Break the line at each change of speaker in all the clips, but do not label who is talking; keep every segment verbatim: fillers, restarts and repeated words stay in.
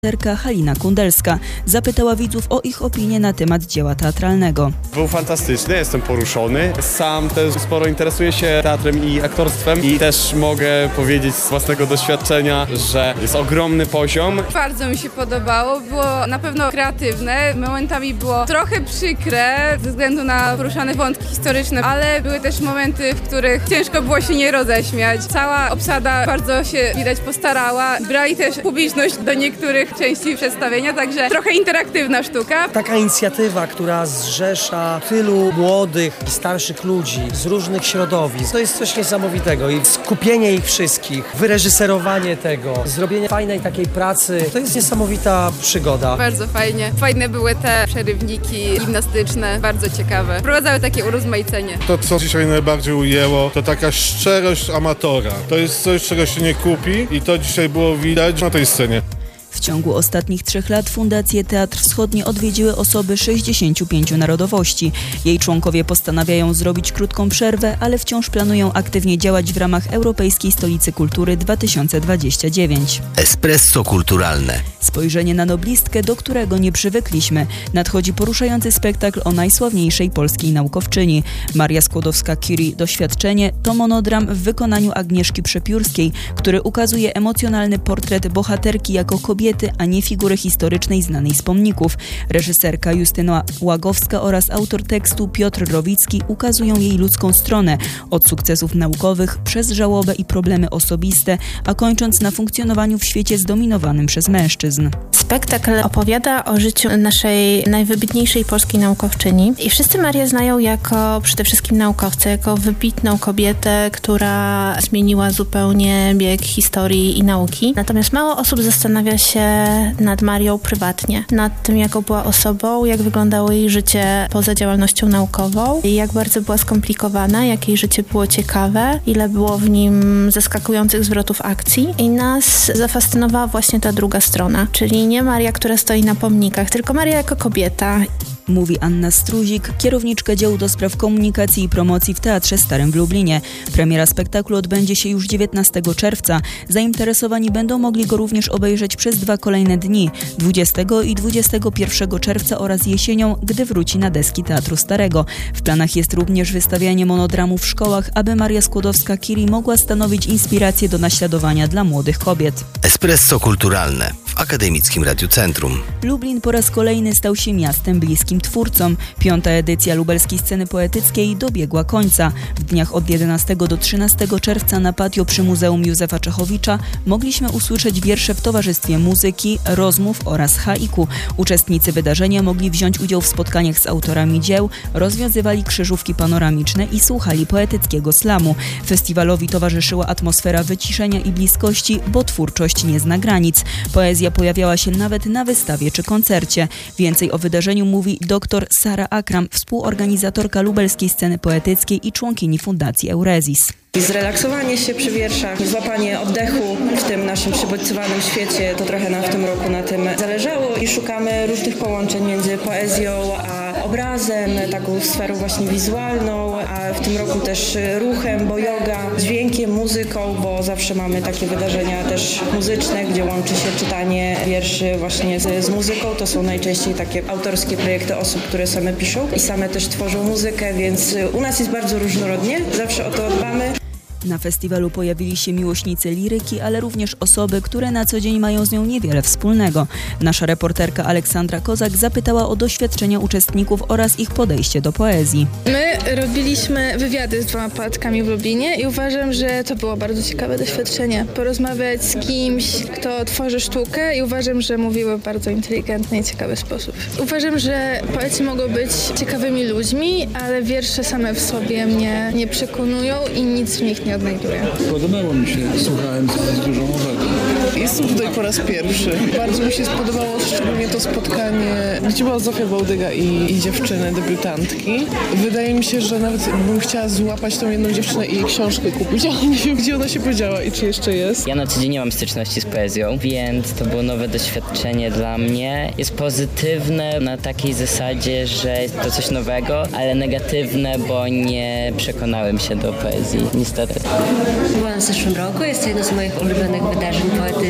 Reżyserka Halina Kundelska zapytała widzów o ich opinię na temat dzieła teatralnego.
Był fantastyczny, jestem poruszony. Sam też sporo interesuję się teatrem i aktorstwem i też mogę powiedzieć z własnego doświadczenia, że jest ogromny poziom.
Bardzo mi się podobało, było na pewno kreatywne, momentami było trochę przykre ze względu na poruszane wątki historyczne, ale były też momenty, w których ciężko było się nie roześmiać. Cała obsada bardzo się widać postarała, brali też publiczność do niektórych części przedstawienia, także trochę interaktywna sztuka.
Taka inicjatywa, która zrzesza tylu młodych i starszych ludzi z różnych środowisk, to jest coś niesamowitego i skupienie ich wszystkich, wyreżyserowanie tego, zrobienie fajnej takiej pracy, to jest niesamowita przygoda.
Bardzo fajnie. Fajne były te przerywniki gimnastyczne, bardzo ciekawe. Wprowadzały takie urozmaicenie.
To, co dzisiaj najbardziej ujęło, to taka szczerość amatora. To jest coś, czego się nie kupi i to dzisiaj było widać na tej scenie.
W ciągu ostatnich trzech lat Fundację Teatr Wschodni odwiedziły osoby sześćdziesięciu pięciu narodowości. Jej członkowie postanawiają zrobić krótką przerwę, ale wciąż planują aktywnie działać w ramach Europejskiej Stolicy Kultury dwa tysiące dwudziestego dziewiątego.
Espresso kulturalne.
Spojrzenie na noblistkę, do którego nie przywykliśmy. Nadchodzi poruszający spektakl o najsławniejszej polskiej naukowczyni. Maria Skłodowska-Curie Doświadczenie to monodram w wykonaniu Agnieszki Przepiórskiej, który ukazuje emocjonalny portret bohaterki jako kobiety, a nie figury historycznej znanej z pomników. Reżyserka Justyna Łagowska oraz autor tekstu Piotr Rowicki ukazują jej ludzką stronę, od sukcesów naukowych przez żałobę i problemy osobiste, a kończąc na funkcjonowaniu w świecie zdominowanym przez mężczyzn.
Spektakl opowiada o życiu naszej najwybitniejszej polskiej naukowczyni i wszyscy Marię znają jako przede wszystkim naukowcę, jako wybitną kobietę, która zmieniła zupełnie bieg historii i nauki. Natomiast mało osób zastanawia się nad Marią prywatnie, nad tym, jaką była osobą, jak wyglądało jej życie poza działalnością naukową i jak bardzo była skomplikowana, jak jej życie było ciekawe, ile było w nim zaskakujących zwrotów akcji i nas zafascynowała właśnie ta druga strona, czyli nie Maria, która stoi na pomnikach, tylko Maria jako kobieta.
Mówi Anna Struzik, kierowniczka działu do spraw komunikacji i promocji w Teatrze Starym w Lublinie. Premiera spektaklu odbędzie się już dziewiętnastego czerwca. Zainteresowani będą mogli go również obejrzeć przez dwa kolejne dni, dwudziestego i dwudziestego pierwszego czerwca oraz jesienią, gdy wróci na deski Teatru Starego. W planach jest również wystawianie monodramu w szkołach, aby Maria Skłodowska-Curie mogła stanowić inspirację do naśladowania dla młodych kobiet.
Espresso kulturalne w Akademickim Radiu Centrum.
Lublin po raz kolejny stał się miastem bliskim twórcom. Piąta edycja lubelskiej sceny poetyckiej dobiegła końca. W dniach od jedenastego do trzynastego czerwca na patio przy Muzeum Józefa Czechowicza mogliśmy usłyszeć wiersze w towarzystwie muzyki, rozmów oraz haiku. Uczestnicy wydarzenia mogli wziąć udział w spotkaniach z autorami dzieł, rozwiązywali krzyżówki panoramiczne i słuchali poetyckiego slamu. Festiwalowi towarzyszyła atmosfera wyciszenia i bliskości, bo twórczość nie zna granic. Poezja pojawiała się nawet na wystawie czy koncercie. Więcej o wydarzeniu mówi dr Sara Akram, współorganizatorka lubelskiej sceny poetyckiej i członkini Fundacji Eurezis.
Zrelaksowanie się przy wierszach, złapanie oddechu w tym naszym przebodźcowanym świecie, to trochę nam w tym roku na tym zależało i szukamy różnych połączeń między poezją a obrazem, taką sferą właśnie wizualną, a w tym roku też ruchem, bo yoga, dźwiękiem, muzyką, bo zawsze mamy takie wydarzenia też muzyczne, gdzie łączy się czytanie wierszy właśnie z, z muzyką. To są najczęściej takie autorskie projekty osób, które same piszą i same też tworzą muzykę, więc u nas jest bardzo różnorodnie, zawsze o to dbamy.
Na festiwalu pojawili się miłośnicy liryki, ale również osoby, które na co dzień mają z nią niewiele wspólnego. Nasza reporterka Aleksandra Kozak zapytała o doświadczenia uczestników oraz ich podejście do poezji.
My robiliśmy wywiady z dwoma poetkami w Lublinie i uważam, że to było bardzo ciekawe doświadczenie. Porozmawiać z kimś, kto tworzy sztukę i uważam, że mówiły w bardzo inteligentny i ciekawy sposób. Uważam, że poeci mogą być ciekawymi ludźmi, ale wiersze same w sobie mnie nie przekonują i nic w nich nie odnajduję.
Podobało mi się, słuchałem z dużą uwagą.
Jestem tutaj po raz pierwszy. Bardzo mi się spodobało szczególnie to spotkanie, gdzie była Zofia Bałdyga i, i dziewczyny, debiutantki. Wydaje mi się, że nawet bym chciała złapać tą jedną dziewczynę i jej książkę kupić, ale nie wiem, gdzie ona się podziała i czy jeszcze jest.
Ja na co dzień nie mam styczności z poezją, więc to było nowe doświadczenie dla mnie. Jest pozytywne na takiej zasadzie, że jest to coś nowego, ale negatywne, bo nie przekonałem się do poezji, niestety.
Byłam w zeszłym roku, jest to jedno z moich ulubionych wydarzeń poetycznych.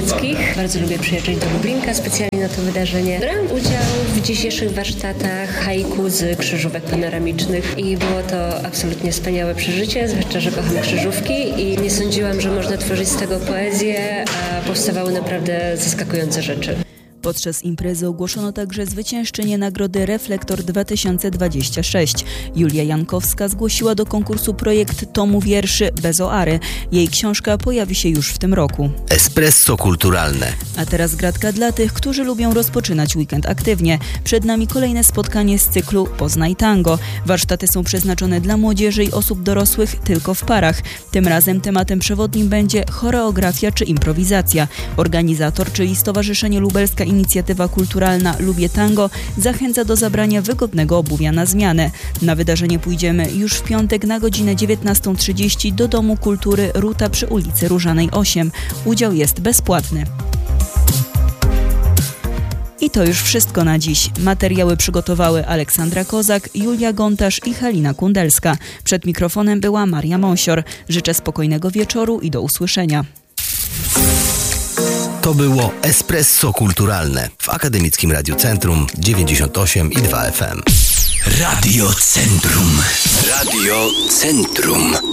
poetyckich. Bardzo lubię przyjeżdżać do Lublinka specjalnie na to wydarzenie. Brałam udział w dzisiejszych warsztatach haiku z krzyżówek panoramicznych i było to absolutnie wspaniałe przeżycie, zwłaszcza, że kocham krzyżówki i nie sądziłam, że można tworzyć z tego poezję, a powstawały naprawdę zaskakujące rzeczy.
Podczas imprezy ogłoszono także zwyciężczynię nagrody Reflektor dwa tysiące dwadzieścia sześć. Julia Jankowska zgłosiła do konkursu projekt tomu wierszy Bezoary. Jej książka pojawi się już w tym roku.
Espresso kulturalne.
A teraz gratka dla tych, którzy lubią rozpoczynać weekend aktywnie. Przed nami kolejne spotkanie z cyklu Poznaj Tango. Warsztaty są przeznaczone dla młodzieży i osób dorosłych tylko w parach. Tym razem tematem przewodnim będzie choreografia czy improwizacja. Organizator, czyli Stowarzyszenie Lubelska Inicjatywa Kulturalna Lubię Tango, zachęca do zabrania wygodnego obuwia na zmianę. Na wydarzenie pójdziemy już w piątek na godzinę dziewiętnastą trzydzieści do Domu Kultury Ruta przy ulicy Różanej osiem. Udział jest bezpłatny. I to już wszystko na dziś. Materiały przygotowały Aleksandra Kozak, Julia Gontarz i Halina Kundelska. Przed mikrofonem była Maria Monsior. Życzę spokojnego wieczoru i do usłyszenia.
To było Espresso Kulturalne w Akademickim Radiu Centrum dziewięćdziesiąt osiem i dwa F M.
Radio Centrum. Radio Centrum.